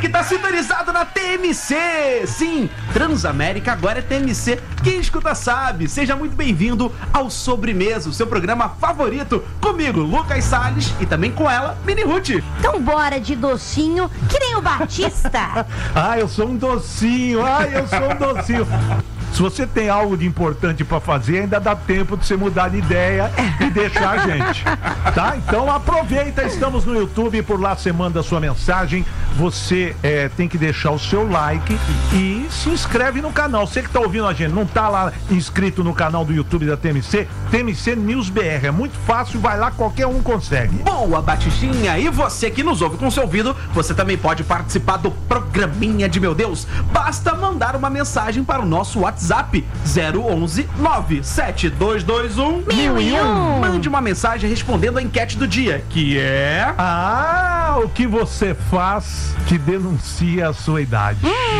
que tá sintonizado na TMC. Sim, Transamérica agora é TMC. Quem escuta sabe. Seja muito bem-vindo ao Sobremesa, o seu programa favorito. Comigo, Lucas Salles, e também com ela, Mini Ruth. Então bora de docinho, que nem o Batista. Eu sou um docinho. Se você tem algo de importante pra fazer, ainda dá tempo de você mudar de ideia e deixar a gente, tá? Então aproveita, estamos no YouTube, por lá você manda a sua mensagem, você tem que deixar o seu like e se inscreve no canal. Você que tá ouvindo a gente, não tá lá inscrito no canal do YouTube da TMC, TMC News BR, é muito fácil, vai lá, qualquer um consegue. Boa, Batistinha, e você que nos ouve com seu ouvido, você também pode participar do programinha de Meu Deus. Basta mandar uma mensagem para o nosso WhatsApp 011 97221 1001. Mande uma mensagem respondendo a enquete do dia, que é... o que você faz que denuncia a sua idade.